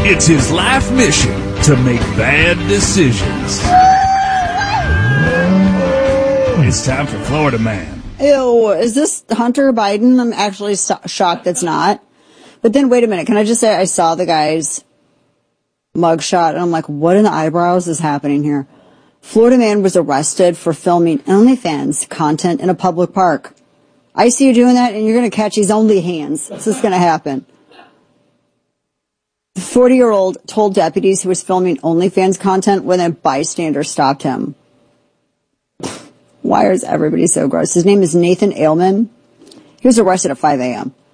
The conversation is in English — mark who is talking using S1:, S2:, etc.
S1: It's his life mission to make bad decisions. It's time for Florida Man.
S2: Ew, is this Hunter Biden? I'm actually shocked it's not. But then, wait a minute. Can I just say I saw the guy's mugshot, and I'm like, what in the eyebrows is happening here? Florida man was arrested for filming OnlyFans content in a public park. I see you doing that, and you're going to catch his only hands. This is going to happen. The 40-year-old told deputies he was filming OnlyFans content when a bystander stopped him. Why is everybody so gross? His name is Nathan Ailman. He was arrested at 5 a.m.